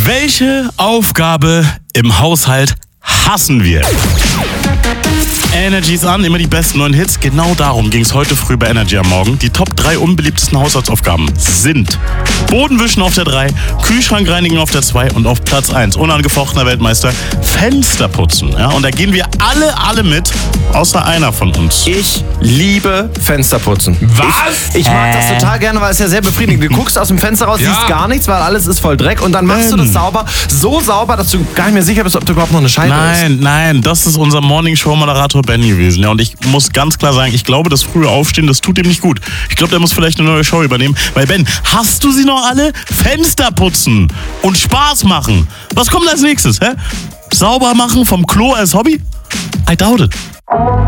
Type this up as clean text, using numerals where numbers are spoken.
Welche Aufgabe im Haushalt hassen wir? Energy ist an, immer die besten neuen Hits. Genau darum ging es heute früh bei Energy am Morgen. Die Top 3 unbeliebtesten Haushaltsaufgaben sind Bodenwischen auf der 3, Kühlschrank reinigen auf der 2 und auf Platz 1, unangefochtener Weltmeister, Fenster putzen. Ja, und da gehen wir alle mit, außer einer von uns. Ich liebe Fensterputzen. Was? Ich mag das total gerne, weil es ja sehr befriedigend. Du guckst aus dem Fenster raus, siehst gar nichts, weil alles ist voll Dreck und dann machst du das sauber. So sauber, dass du gar nicht mehr sicher bist, ob du überhaupt noch eine Scheibe hast. Nein, das ist unser Morning-Show-Moderator Ben gewesen. Ja, und ich muss ganz klar sagen, ich glaube, das frühe Aufstehen, das tut ihm nicht gut. Ich glaube, der muss vielleicht eine neue Show übernehmen. Weil Ben, hast du sie noch alle? Fenster putzen und Spaß machen. Was kommt als nächstes? Sauber machen vom Klo als Hobby? I doubt it.